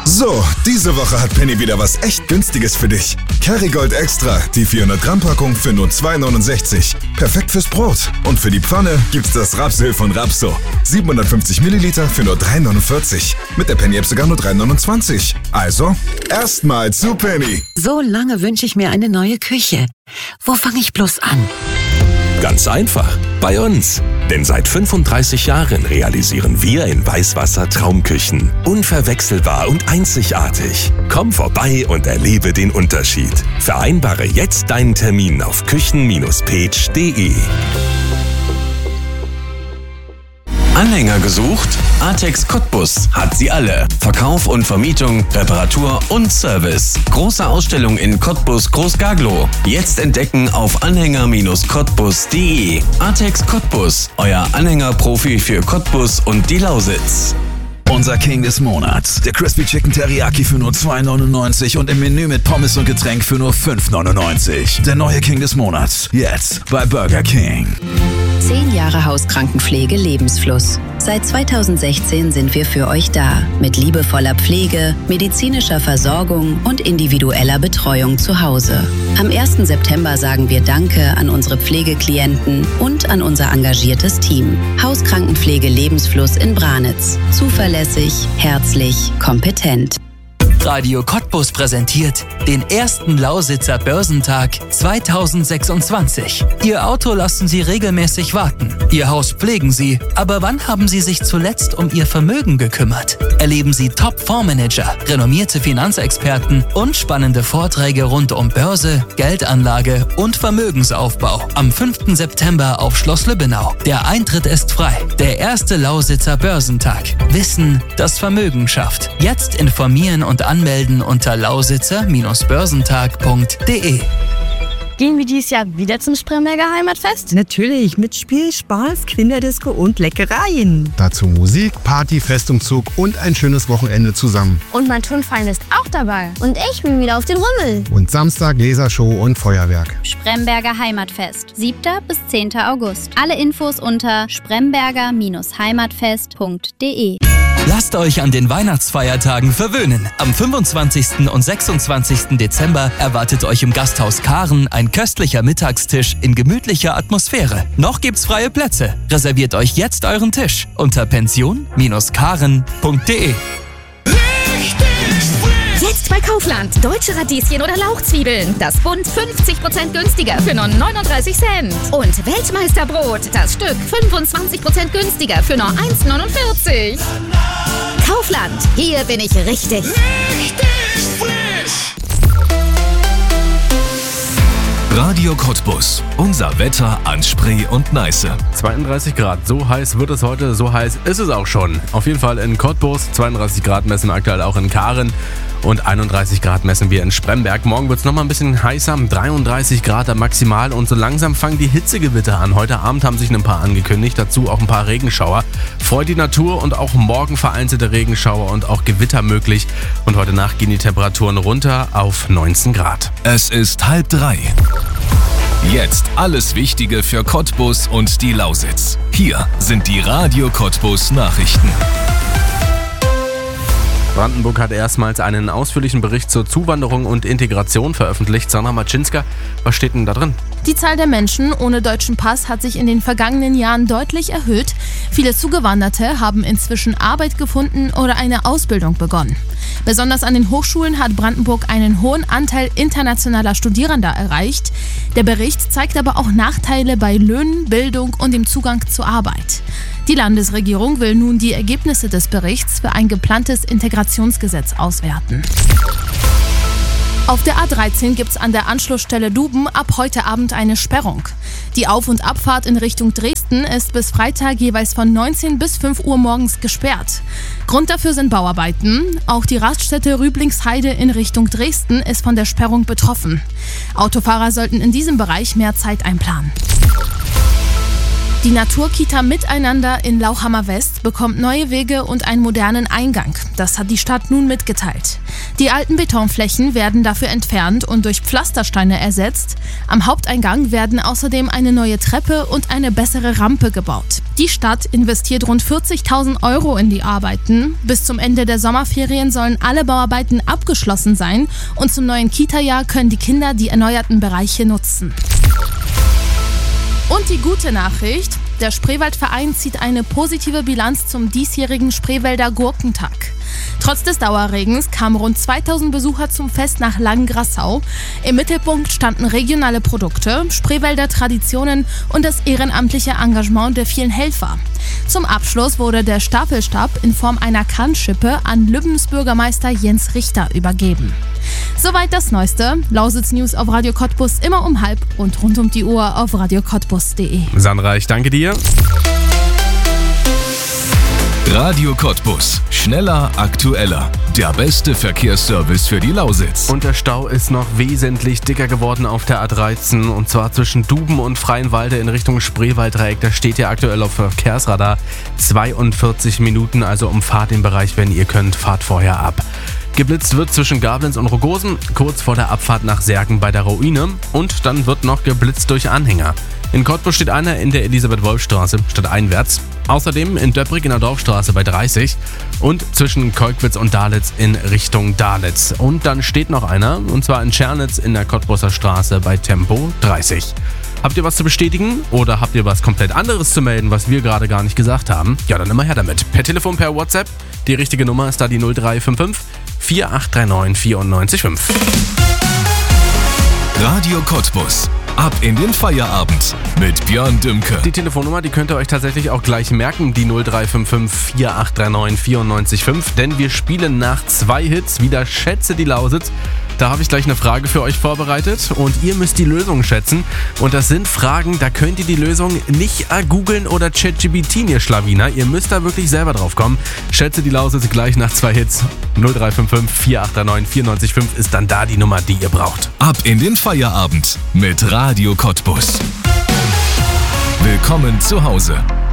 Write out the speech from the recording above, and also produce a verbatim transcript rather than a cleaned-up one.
So, diese Woche hat Penny wieder was echt Günstiges für dich. Kerrygold Extra, die vierhundert Gramm Packung für nur zwei neunundsechzig. Perfekt fürs Brot. Und für die Pfanne gibt's das Rapsöl von Rapso. siebenhundertfünfzig Milliliter für nur drei neunundvierzig. Mit der Penny-App sogar nur drei neunundzwanzig. Also, erstmal zu Penny. So lange wünsche ich mir eine neue Küche. Wo fange ich bloß an? Ganz einfach, bei uns. Denn seit fünfunddreißig Jahren realisieren wir in Weißwasser Traumküchen. Unverwechselbar und einzigartig. Komm vorbei und erlebe den Unterschied. Vereinbare jetzt deinen Termin auf küchen Bindestrich page punkt de. Anhänger gesucht? Artex Cottbus hat sie alle. Verkauf und Vermietung, Reparatur und Service. Große Ausstellung in Cottbus Groß-Gaglow. Jetzt entdecken auf anhänger Bindestrich cottbus punkt de. Artex Cottbus, euer Anhängerprofi für Cottbus und die Lausitz. Unser King des Monats. Der Crispy Chicken Teriyaki für nur zwei neunundneunzig und im Menü mit Pommes und Getränk für nur fünf neunundneunzig. Der neue King des Monats. Jetzt bei Burger King. Zehn Jahre Hauskrankenpflege Lebensfluss. Seit zweitausendsechzehn sind wir für euch da. Mit liebevoller Pflege, medizinischer Versorgung und individueller Betreuung zu Hause. Am ersten September sagen wir Danke an unsere Pflegeklienten und an unser engagiertes Team. Hauskrankenpflege Lebensfluss in Branitz. Zuverlässig, herzlich, kompetent. Radio Cottbus präsentiert den ersten Lausitzer Börsentag zweitausendsechsundzwanzig. Ihr Auto lassen Sie regelmäßig warten. Ihr Haus pflegen Sie. Aber wann haben Sie sich zuletzt um Ihr Vermögen gekümmert? Erleben Sie Top-Fondsmanager, renommierte Finanzexperten und spannende Vorträge rund um Börse, Geldanlage und Vermögensaufbau. Am fünften September auf Schloss Lübbenau. Der Eintritt ist frei. Der erste Lausitzer Börsentag. Wissen, das Vermögen schafft. Jetzt informieren und anmelden unter lausitzer Bindestrich börsentag punkt de. Gehen wir dieses Jahr wieder zum Spremberger Heimatfest? Natürlich, mit Spiel, Spaß, Kinderdisco und Leckereien. Dazu Musik, Party, Festumzug und ein schönes Wochenende zusammen. Und mein Turnverein ist auch dabei. Und ich bin wieder auf den Rummel. Und Samstag Lasershow und Feuerwerk. Spremberger Heimatfest, siebter bis zehnter August. Alle Infos unter spremberger Bindestrich heimatfest punkt de. Lasst euch an den Weihnachtsfeiertagen verwöhnen. Am fünfundzwanzigsten und sechsundzwanzigsten Dezember erwartet euch im Gasthaus Karen ein köstlicher Mittagstisch in gemütlicher Atmosphäre. Noch gibt's freie Plätze. Reserviert euch jetzt euren Tisch unter pension Bindestrich karen punkt de. Jetzt bei Kaufland. Deutsche Radieschen oder Lauchzwiebeln. Das Bund fünfzig Prozent günstiger für nur neununddreißig Cent. Und Weltmeisterbrot. Das Stück fünfundzwanzig Prozent günstiger für nur eins neunundvierzig. Kaufland. Hier bin ich richtig. Richtig frisch. Radio Cottbus. Unser Wetter an Spree und Neiße. zweiunddreißig Grad. So heiß wird es heute. So heiß ist es auch schon. Auf jeden Fall in Cottbus. zweiunddreißig Grad messen wir aktuell auch in Karen. Und einunddreißig Grad messen wir in Spremberg. Morgen wird es nochmal ein bisschen heißer. dreiunddreißig Grad am Maximal. Und so langsam fangen die Hitzegewitter an. Heute Abend haben sich ein paar angekündigt. Dazu auch ein paar Regenschauer. Freut die Natur und auch morgen vereinzelte Regenschauer und auch Gewitter möglich. Und heute Nacht gehen die Temperaturen runter auf neunzehn Grad. Es ist halb drei. Jetzt alles Wichtige für Cottbus und die Lausitz. Hier sind die Radio Cottbus Nachrichten. Brandenburg hat erstmals einen ausführlichen Bericht zur Zuwanderung und Integration veröffentlicht. Sandra Matschinska, was steht denn da drin? Die Zahl der Menschen ohne deutschen Pass hat sich in den vergangenen Jahren deutlich erhöht. Viele Zugewanderte haben inzwischen Arbeit gefunden oder eine Ausbildung begonnen. Besonders an den Hochschulen hat Brandenburg einen hohen Anteil internationaler Studierender erreicht. Der Bericht zeigt aber auch Nachteile bei Löhnen, Bildung und dem Zugang zur Arbeit. Die Landesregierung will nun die Ergebnisse des Berichts für ein geplantes Integrationsgesetz auswerten. Auf der A dreizehn gibt's an der Anschlussstelle Duben ab heute Abend eine Sperrung. Die Auf- und Abfahrt in Richtung Dresden ist bis Freitag jeweils von neunzehn bis fünf Uhr morgens gesperrt. Grund dafür sind Bauarbeiten. Auch die Raststätte Rüblingsheide in Richtung Dresden ist von der Sperrung betroffen. Autofahrer sollten in diesem Bereich mehr Zeit einplanen. Die Naturkita Miteinander in Lauchhammer West bekommt neue Wege und einen modernen Eingang. Das hat die Stadt nun mitgeteilt. Die alten Betonflächen werden dafür entfernt und durch Pflastersteine ersetzt. Am Haupteingang werden außerdem eine neue Treppe und eine bessere Rampe gebaut. Die Stadt investiert rund vierzigtausend Euro in die Arbeiten. Bis zum Ende der Sommerferien sollen alle Bauarbeiten abgeschlossen sein und zum neuen Kita-Jahr können die Kinder die erneuerten Bereiche nutzen. Und die gute Nachricht, der Spreewaldverein zieht eine positive Bilanz zum diesjährigen Spreewälder Gurkentag. Trotz des Dauerregens kamen rund zweitausend Besucher zum Fest nach Langengrassau. Im Mittelpunkt standen regionale Produkte, Spreewälder Traditionen und das ehrenamtliche Engagement der vielen Helfer. Zum Abschluss wurde der Staffelstab in Form einer Kannschippe an Lübbens Bürgermeister Jens Richter übergeben. Soweit das Neueste. Lausitz News auf Radio Cottbus immer um halb und rund um die Uhr auf radio cottbus punkt de. Sandra, ich danke dir. Radio Cottbus. Schneller, aktueller. Der beste Verkehrsservice für die Lausitz. Und der Stau ist noch wesentlich dicker geworden auf der A dreizehn. Und zwar zwischen Duben und Freienwalde in Richtung Spreewalddreieck. Da steht ja aktuell auf Verkehrsradar zweiundvierzig Minuten. Also umfahrt den Bereich, wenn ihr könnt, fahrt vorher ab. Geblitzt wird zwischen Gablenz und Rogosen, kurz vor der Abfahrt nach Sergen bei der Ruine. Und dann wird noch geblitzt durch Anhänger. In Cottbus steht einer in der Elisabeth-Wolf-Straße stadteinwärts. Außerdem in Döbrig in der Dorfstraße bei dreißig und zwischen Kolkwitz und Dalitz in Richtung Dalitz. Und dann steht noch einer, und zwar in Tschernitz in der Cottbuser Straße bei Tempo dreißig. Habt ihr was zu bestätigen oder habt ihr was komplett anderes zu melden, was wir gerade gar nicht gesagt haben? Ja, dann immer her damit. Per Telefon, per WhatsApp. Die richtige Nummer ist da die null drei fünf fünf vier acht drei neun vier neun fünf. Radio Cottbus. Ab in den Feierabend mit Björn Dümke. Die Telefonnummer, die könnt ihr euch tatsächlich auch gleich merken, die null drei fünf fünf vier acht drei neun vier neun fünf, denn wir spielen nach zwei Hits wieder Schätze die Lausitz. Da habe ich gleich eine Frage für euch vorbereitet und ihr müsst die Lösung schätzen. Und das sind Fragen, da könnt ihr die Lösung nicht googeln oder ChatGPT, ihr Schlawiner. Ihr müsst da wirklich selber drauf kommen. Schätze die Lausitz gleich nach zwei Hits. null drei fünf fünf vier acht drei neun vier neun fünf ist dann da die Nummer, die ihr braucht. Ab in den Feierabend mit Radio Cottbus. Willkommen zu Hause.